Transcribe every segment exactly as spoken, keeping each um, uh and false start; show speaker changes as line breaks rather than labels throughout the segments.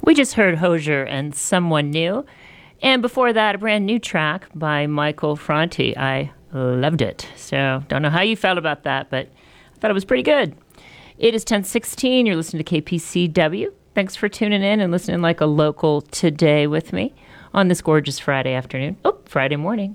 We just heard Hozier and Someone New. And before that, a brand new track by Michael Franti. I loved it. So don't know how you felt about that, but I thought it was pretty good. It is ten sixteen. You're listening to K P C W. Thanks for tuning in and listening like a local today with me on this gorgeous Friday afternoon. Oh, Friday morning.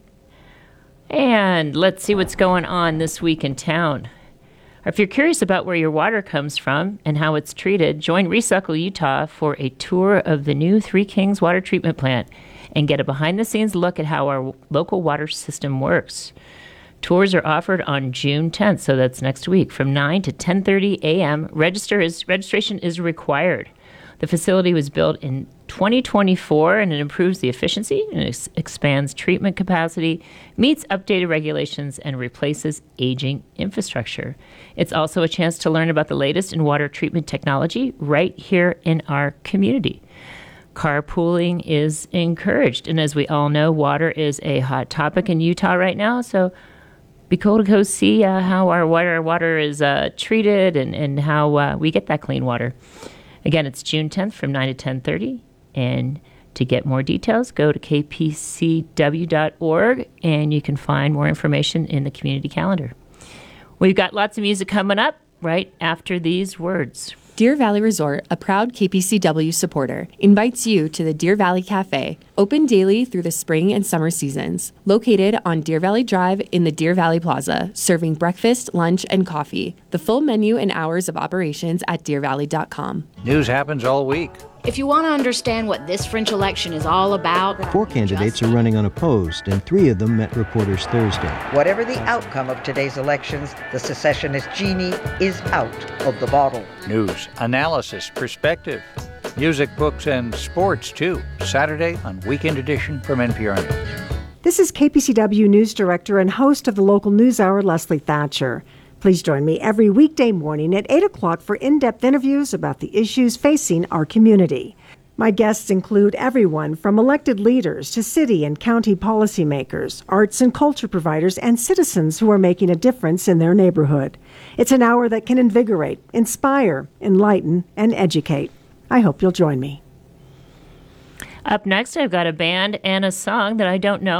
And let's see what's going on this week in town. If you're curious about where your water comes from and how it's treated, join Recycle Utah for a tour of the new Three Kings water treatment plant and get a behind-the-scenes look at how our local water system works. Tours are offered on June tenth, so that's next week, from nine to ten thirty a.m. Register is, registration is required. The facility was built in twenty twenty-four, and it improves the efficiency and ex- expands treatment capacity, meets updated regulations, and replaces aging infrastructure. It's also a chance to learn about the latest in water treatment technology right here in our community. Carpooling is encouraged, and as we all know, water is a hot topic in Utah right now, so be cool to go see uh, how our water, water is uh, treated and, and how uh, we get that clean water. Again, it's June tenth from nine to ten thirty, and to get more details, go to k p c w dot org, and you can find more information in the community calendar. We've got lots of music coming up right after these words.
Deer Valley Resort, a proud K P C W supporter, invites you to the Deer Valley Cafe, open daily through the spring and summer seasons. Located on Deer Valley Drive in the Deer Valley Plaza, serving breakfast, lunch, and coffee. The full menu and hours of operations at deer valley dot com.
News happens all week.
If you want to understand what this French election is all about...
Four candidates are running unopposed, and three of them met reporters Thursday.
Whatever the outcome of today's elections, the secessionist genie is out of the bottle.
News, analysis, perspective, music, books, and sports, too. Saturday on Weekend Edition from N P R News.
This is K P C W News Director and host of the local news hour, Leslie Thatcher. Please join me every weekday morning at eight o'clock for in-depth interviews about the issues facing our community. My guests include everyone from elected leaders to city and county policymakers, arts and culture providers, and citizens who are making a difference in their neighborhood. It's an hour that can invigorate, inspire, enlighten, and educate. I hope you'll join me.
Up next, I've got a band and a song that I don't know.